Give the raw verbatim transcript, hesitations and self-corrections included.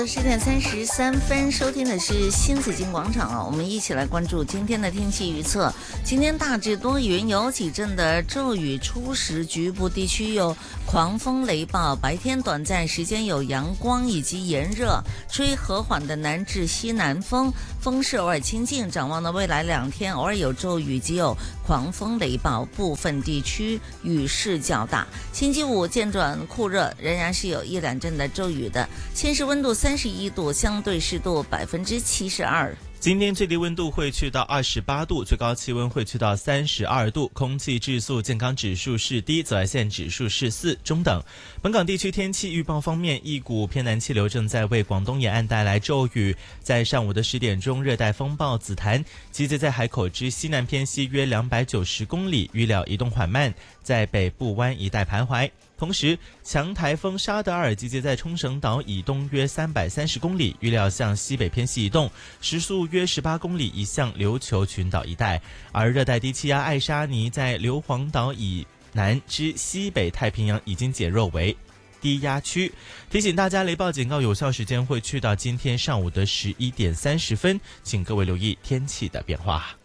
的十点三十三分，收听的是新紫金广场啊，我们一起来关注今天的天气预测。今天大致多云，有几阵的骤雨初时，局部地区有狂风雷暴，白天短暂时间有阳光以及炎热，吹和缓的南至西南风，风势偶尔清劲。展望的未来两天，偶尔有骤雨及有狂风雷暴，部分地区雨势较大。星期五渐转酷热，仍然是有一两阵的骤雨的。现时温度三十一度，相对湿度百分之七十二。 今天最低温度会去到二十八度，最高气温会去到三十二度，空气质素健康指数是低，紫外线指数是四，中等。本港地区天气预报方面，一股偏南气流正在为广东沿岸带来骤雨。在上午的十点钟，热带风暴紫檀集结在海口之西南偏西约两百九十公里，预料移动缓慢，在北部湾一带徘徊。同时，强台风沙德尔集结在冲绳岛以东约三百三十公里，预料向西北偏西移动，时速约十八公里，移向琉球群岛一带。而热带低气压艾莎尼在硫磺岛以南之西北太平洋已经减弱为低压区。提醒大家，雷暴警告有效时间会去到今天上午的十一点三十分，请各位留意天气的变化。